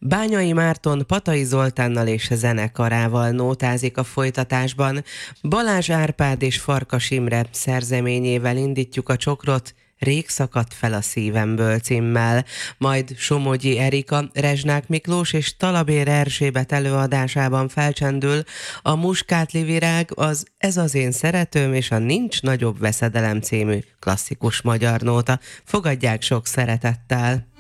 Bányai Márton Patai Zoltánnal és zenekarával nótázik a folytatásban. Balázs Árpád és Farkas Imre szerzeményével indítjuk a csokrot, Rég szakadt fel a szívemből címmel, majd Somogyi Erika, Rezsnák Miklós és Talabér Erzsébet előadásában felcsendül a Muskátli virág, az Ez az én szeretőm és a Nincs nagyobb veszedelem című klasszikus magyar nóta. Fogadják sok szeretettel!